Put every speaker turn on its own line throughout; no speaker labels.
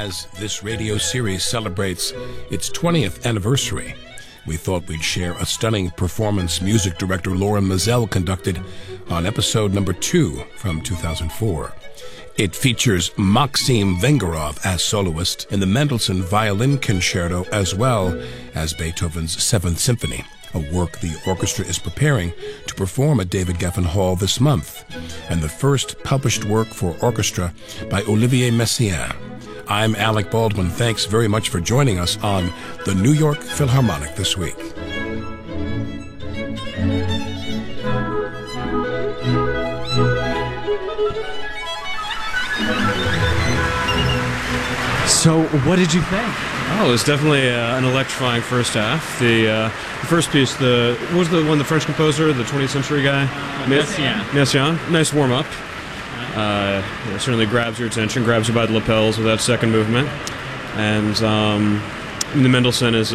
as this radio series celebrates its 20th anniversary, we thought we'd share a stunning performance music director Loren Maazel conducted on episode number 2 from 2004. It features Maxim Vengerov as soloist in the Mendelssohn Violin Concerto as well as Beethoven's 7th Symphony, a work the orchestra is preparing to perform at David Geffen Hall this month, and the first published work for orchestra by Olivier Messiaen. I'm Alec Baldwin. Thanks very much for joining us on the New York Philharmonic this week.
So, what did you think?
Oh, it was definitely an electrifying first half. The first piece, what was the one, the French composer, the 20th century guy? Messiaen. Nice warm-up. Certainly grabs your attention, grabs you by the lapels with that second movement. And the Mendelssohn is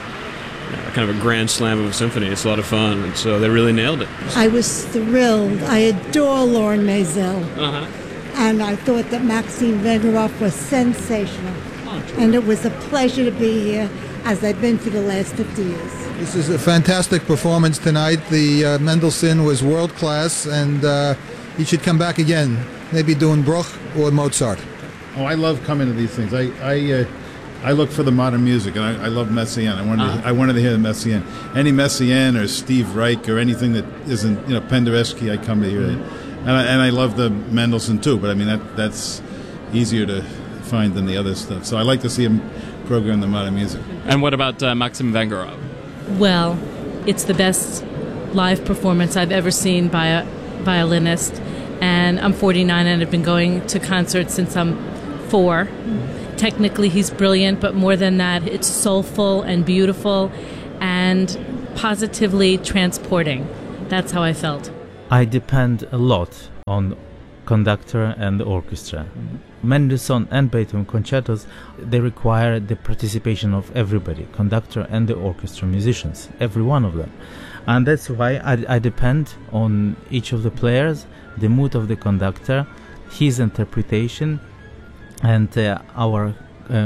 kind of a grand slam of a symphony. It's a lot of fun, and so they really nailed it.
I was thrilled. I adore Loren Maazel. And I thought that Maxim Vengerov was sensational. And it was a pleasure to be here, as I've been for the last 50 years.
This is a fantastic performance tonight. The Mendelssohn was world-class, and he should come back again, maybe doing Bruch or Mozart.
Oh, I love coming to these things. I look for the modern music, and I love Messiaen. I wanted to hear the Messiaen. Any Messiaen or Steve Reich or anything that isn't, Penderecki, I come to hear it. And I love the Mendelssohn too, but I mean that's easier to find than the other stuff. So I like to see him program the modern music.
And what about Maxim Vengerov?
Well, it's the best live performance I've ever seen by a violinist, and I'm 49 and I've been going to concerts since I'm 4. Technically he's brilliant, but more than that, it's soulful and beautiful and positively transporting. That's how I felt.
I depend a lot on conductor and the orchestra. Mendelssohn and Beethoven concertos, they require the participation of everybody, conductor and the orchestra musicians, every one of them. And that's why I depend on each of the players, the mood of the conductor, his interpretation, and our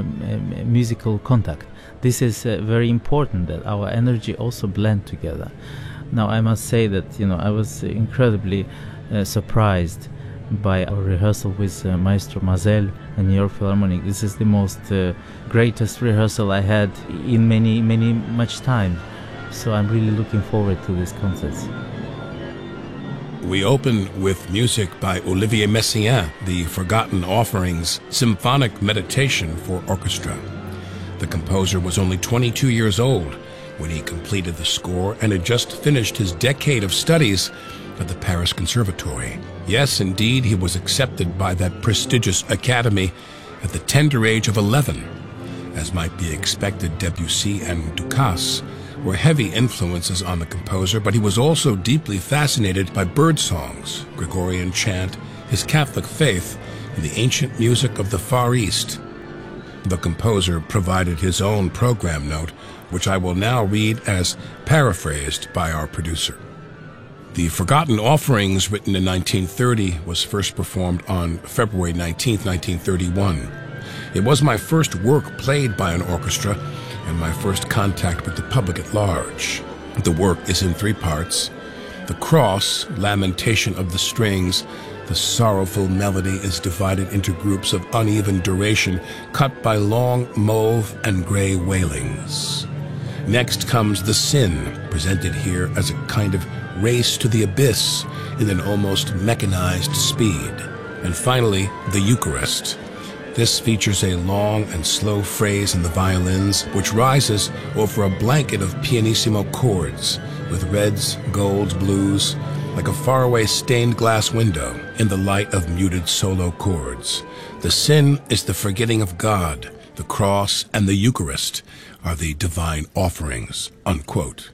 musical contact. This is very important, that our energy also blend together. Now, I must say that, I was incredibly surprised by our rehearsal with Maestro Maazel in New York Philharmonic. This is the most greatest rehearsal I had in much time. So I'm really looking forward to these concerts.
We open with music by Olivier Messiaen, the Forgotten Offerings Symphonic Meditation for Orchestra. The composer was only 22 years old when he completed the score and had just finished his decade of studies at the Paris Conservatory. Yes, indeed, he was accepted by that prestigious academy at the tender age of 11. As might be expected, Debussy and Ducasse were heavy influences on the composer, but he was also deeply fascinated by bird songs, Gregorian chant, his Catholic faith, and the ancient music of the Far East. The composer provided his own program note, which I will now read as paraphrased by our producer. The Forgotten Offerings, written in 1930, was first performed on February 19, 1931. It was my first work played by an orchestra and my first contact with the public at large. The work is in 3 parts. The cross, lamentation of the strings, the sorrowful melody is divided into groups of uneven duration, cut by long mauve and gray wailings. Next comes the sin, presented here as a kind of race to the abyss in an almost mechanized speed. And finally, the Eucharist. This features a long and slow phrase in the violins, which rises over a blanket of pianissimo chords, with reds, golds, blues, like a faraway stained glass window in the light of muted solo chords. The sin is the forgetting of God. The cross and the Eucharist are the divine offerings, unquote.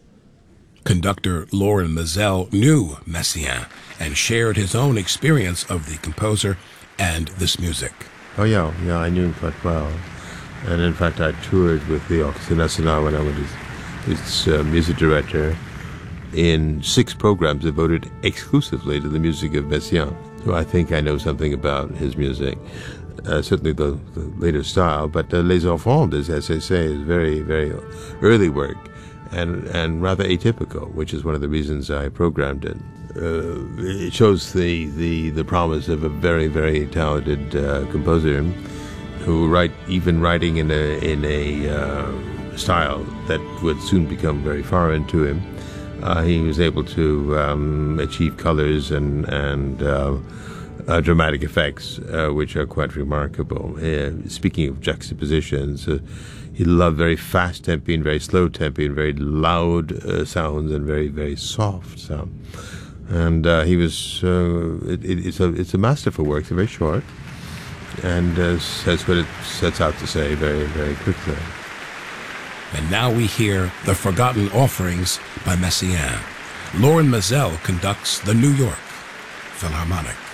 Conductor Loren Maazel knew Messiaen and shared his own experience of the composer and this music.
Oh, yeah, I knew him quite well. And in fact, I toured with the Orchestra Nationale when I was its music director in 6 programs devoted exclusively to the music of Messiaen. So I think I know something about his music. Certainly the later style, but Les Enfants, as I say, is very, very early work and rather atypical, which is one of the reasons I programmed it. It shows the promise of a very, very talented composer who writing in a style that would soon become very foreign to him. He was able to achieve colors and dramatic effects, which are quite remarkable. Speaking of juxtapositions, he loved very fast tempi and very slow tempi and very loud sounds and very, very soft sound. And he was it's a masterful work. It's very short, and says what it sets out to say very, very quickly.
And now we hear The Forgotten Offerings by Messiaen. Lorin Maazel conducts the New York Philharmonic.